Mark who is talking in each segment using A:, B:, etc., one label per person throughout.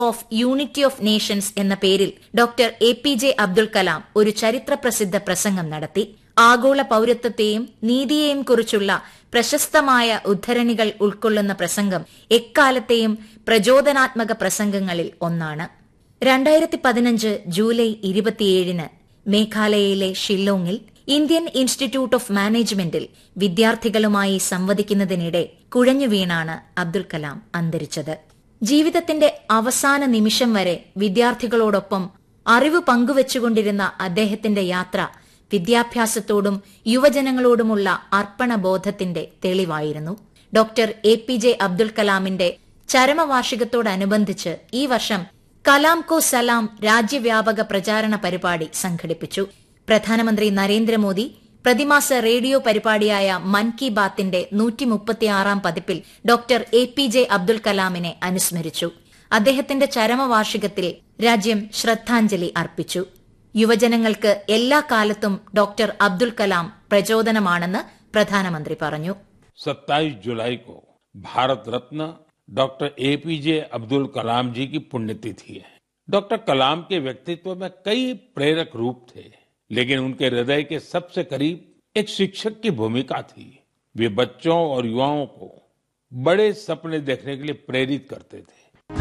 A: Of unity of Nations എന്ന പേരിൽ doctor APJ Abdul Kalam ഒരു ചരിത്രപ്രസിദ്ധ പ്രസംഗം നടത്തി. ആഗോള പൌരത്വത്തെയും നീതിയെയും കുറിച്ചുള്ള പ്രശസ്തമായ ഉദ്ധരണികൾ ഉൾക്കൊള്ളുന്ന പ്രസംഗം എക്കാലത്തെയും പ്രചോദനാത്മക പ്രസംഗങ്ങളിൽ ഒന്നാണ്. 2015 ജൂലൈ 27 മേഘാലയയിലെ ഷില്ലോങ്ങിൽ ഇന്ത്യൻ ഇൻസ്റ്റിറ്റ്യൂട്ട് ഓഫ് മാനേജ്മെന്റിൽ വിദ്യാർത്ഥികളുമായി സംവദിക്കുന്നതിനിടെ കുഴഞ്ഞു വീണാണ് അബ്ദുൽ കലാം അന്തരിച്ചത്. ജീവിതത്തിന്റെ അവസാന നിമിഷം വരെ വിദ്യാർത്ഥികളോടൊപ്പം അറിവ് പങ്കുവച്ചുകൊണ്ടിരുന്ന അദ്ദേഹത്തിന്റെ യാത്ര വിദ്യാഭ്യാസത്തോടും യുവജനങ്ങളോടുമുള്ള അർപ്പണബോധത്തിന്റെ തെളിവായിരുന്നു. ഡോക്ടർ APJ അബ്ദുൽ കലാമിന്റെ ചരമവാർഷികത്തോടനുബന്ധിച്ച് ഈ വർഷം കലാം കോ സലാം രാജ്യവ്യാപക പ്രചാരണ പരിപാടി സംഘടിപ്പിച്ചു. പ്രധാനമന്ത്രി നരേന്ദ്രമോദി പ്രതിമാസ റേഡിയോ പരിപാടിയായ മൻ കി ബാത്തിന്റെ 136 പതിപ്പിൽ ഡോക്ടർ APJ അബ്ദുൽ കലാമിനെ അനുസ്മരിച്ചു. അദ്ദേഹത്തിന്റെ ചരമവാർഷികത്തിൽ രാജ്യം ശ്രദ്ധാഞ്ജലി അർപ്പിച്ചു. യുവജനങ്ങൾക്ക് എല്ലാ കാലത്തും ഡോക്ടർ അബ്ദുൽ കലാം പ്രചോദനമാണെന്ന് പ്രധാനമന്ത്രി പറഞ്ഞു.
B: 27 जुलाई को भारत रत्न डॉक्टर APJ अब्दुल कलाम जी की पुण्यतिथि है. डॉक्टर कलाम के व्यक्तित्व में कई प्रेरक रूप थे, लेकिन उनके हृदय के सबसे करीब एक शिक्षक की भूमिका थी. वे बच्चों और युवाओं को बड़े सपने देखने के लिए प्रेरित करते थे.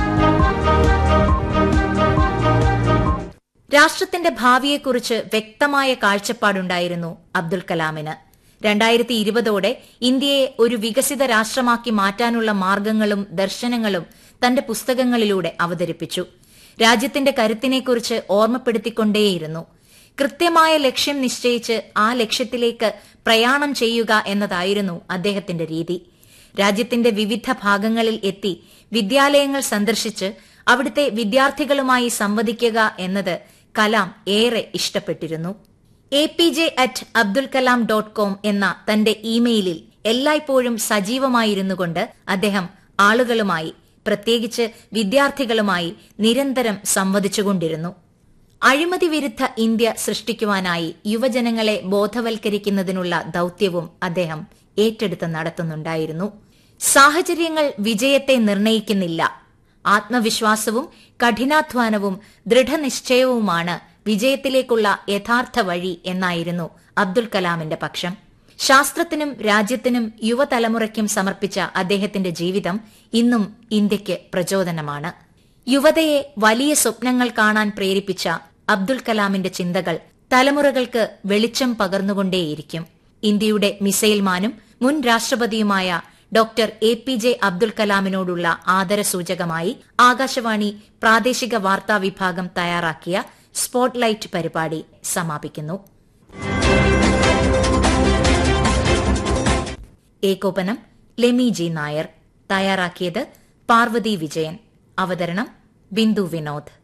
A: രാഷ്ട്രത്തിന്റെ ഭാവിയെക്കുറിച്ച് വ്യക്തമായ കാഴ്ചപ്പാടുണ്ടായിരുന്നു അബ്ദുൽ കലാമിന്. 2020ഓടെ ഇന്ത്യയെ ഒരു വികസിത രാഷ്ട്രമാക്കി മാറ്റാനുള്ള മാർഗങ്ങളും ദർശനങ്ങളും തന്റെ പുസ്തകങ്ങളിലൂടെ അവതരിപ്പിച്ചു. രാജ്യത്തിന്റെ കരുത്തിനെക്കുറിച്ച് ഓർമ്മപ്പെടുത്തിക്കൊണ്ടേയിരുന്നു. കൃത്യമായ ലക്ഷ്യം നിശ്ചയിച്ച് ആ ലക്ഷ്യത്തിലേക്ക് പ്രയാണം ചെയ്യുക എന്നതായിരുന്നു അദ്ദേഹത്തിന്റെ രീതി. രാജ്യത്തിന്റെ വിവിധ ഭാഗങ്ങളിൽ എത്തി വിദ്യാലയങ്ങൾ സന്ദർശിച്ച് അവിടുത്തെ വിദ്യാർത്ഥികളുമായി സംവദിക്കുക എന്നത് കലാം ഏറെ ഇഷ്ടപ്പെട്ടിരുന്നു. apj@abdulkalam.com എന്ന തന്റെ ഇമെയിലിൽ എല്ലായ്പ്പോഴും സജീവമായിരുന്നുകൊണ്ട് അദ്ദേഹം ആളുകളുമായി, പ്രത്യേകിച്ച് വിദ്യാർത്ഥികളുമായി നിരന്തരം സംവദിച്ചുകൊണ്ടിരുന്നു. അഴിമതി വിരുദ്ധ ഇന്ത്യ സൃഷ്ടിക്കുവാനായി യുവജനങ്ങളെ ബോധവൽക്കരിക്കുന്നതിനുള്ള ദൌത്യവും അദ്ദേഹം ഏറ്റെടുത്ത് നടത്തുന്നുണ്ടായിരുന്നു. സാഹചര്യങ്ങൾ വിജയത്തെ നിർണയിക്കുന്നില്ല. ആത്മവിശ്വാസവും കഠിനാധ്വാനവും ദൃഢനിശ്ചയവുമാണ് വിജയത്തിലേക്കുള്ള യഥാർത്ഥ വഴി എന്നായിരുന്നു അബ്ദുൽ കലാമിന്റെ പക്ഷം. ശാസ്ത്രത്തിനും രാജ്യത്തിനും യുവതലമുറയ്ക്കും സമർപ്പിച്ച അദ്ദേഹത്തിന്റെ ജീവിതം ഇന്നും ഇന്ത്യയ്ക്ക് പ്രചോദനമാണ്. യുവതയെ വലിയ സ്വപ്നങ്ങൾ കാണാൻ പ്രേരിപ്പിച്ച അബ്ദുൽ കലാമിന്റെ ചിന്തകൾ തലമുറകൾക്ക് വെളിച്ചം പകർന്നുകൊണ്ടേയിരിക്കും. ഇന്ത്യയുടെ മിസൈൽ മാനും മുൻ രാഷ്ട്രപതിയുമായ ഡോക്ടർ APJ അബ്ദുൽ കലാമിനോടുള്ള ആദരസൂചകമായി ആകാശവാണി പ്രാദേശിക വാർത്താ വിഭാഗം തയ്യാറാക്കിയ സ്പോട്ട്ലൈറ്റ് പരിപാടി സമാപിക്കുന്നു. ഏകോപനം ലെമി ജി നായർ. തയ്യാറാക്കിയത് പാർവതി വിജയൻ. അവതരണം ബിന്ദു വിനോദ്.